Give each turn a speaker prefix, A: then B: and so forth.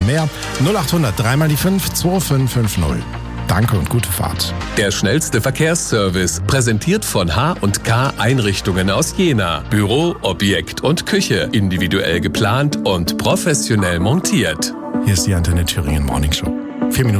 A: mehr. 0800 3 mal die 5 2550. Danke und gute Fahrt.
B: Der schnellste Verkehrsservice, präsentiert von H&K Einrichtungen aus Jena. Büro, Objekt und Küche, individuell geplant und professionell montiert.
A: Hier ist die Antenne Thüringen Morning Show. 4 Minuten.